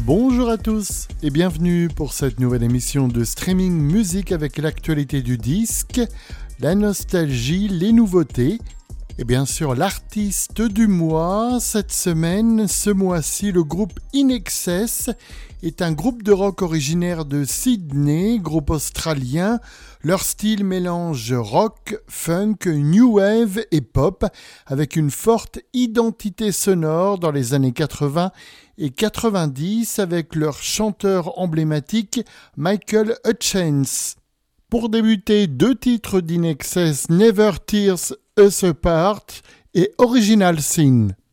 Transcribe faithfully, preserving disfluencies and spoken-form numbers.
Bonjour à tous et bienvenue pour cette nouvelle émission de streaming musique avec l'actualité du disque, la nostalgie, les nouveautés et bien sûr l'artiste du mois. Cette semaine, ce mois-ci, le groupe In Excess est un groupe de rock originaire de Sydney, groupe australien. Leur style mélange rock, funk, new wave et pop avec une forte identité sonore dans les années quatre-vingts et quatre-vingt-dix avec leur chanteur emblématique Michael Hutchence. Pour débuter, deux titres d'In Excess, Never Tears Us Apart et Original Sin.